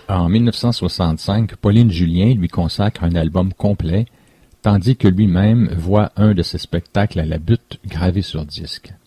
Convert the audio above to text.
En 1965, Pauline Julien lui consacre un album complet, tandis que lui-même voit un de ses spectacles à la Butte gravé sur disque.